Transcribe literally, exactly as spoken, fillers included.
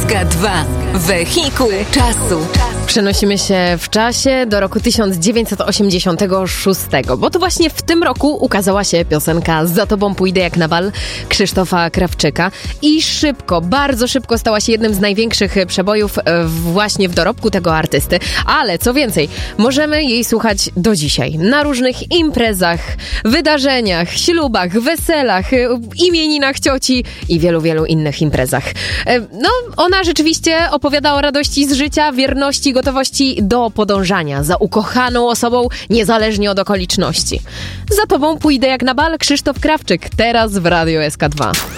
S K dwa. Wehikuł czasu. Przenosimy się w czasie do roku tysiąc dziewięćset osiemdziesiątego szóstego, bo to właśnie w tym roku ukazała się piosenka Za tobą pójdę jak na bal Krzysztofa Krawczyka i szybko, bardzo szybko stała się jednym z największych przebojów właśnie w dorobku tego artysty. Ale co więcej, możemy jej słuchać do dzisiaj na różnych imprezach, wydarzeniach, ślubach, weselach, imieninach cioci i wielu, wielu innych imprezach. No, ona rzeczywiście opowiada o radości z życia, wierności, gotowości do podążania za ukochaną osobą, niezależnie od okoliczności. Za tobą pójdę jak na bal Krzysztof Krawczyk, teraz w Radiu S K dwa.